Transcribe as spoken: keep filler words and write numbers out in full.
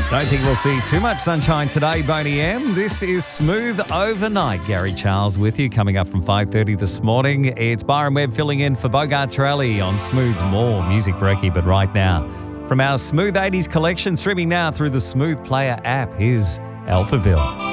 Don't think we'll see too much sunshine today, Boney M. This is Smooth Overnight. Gary Charles with you, coming up from five thirty this morning. It's Byron Webb filling in for Bogart Torelli on Smooth's More Music Brekkie. But right now, from our Smooth eighties collection, streaming now through the Smooth Player app, here's Alphaville.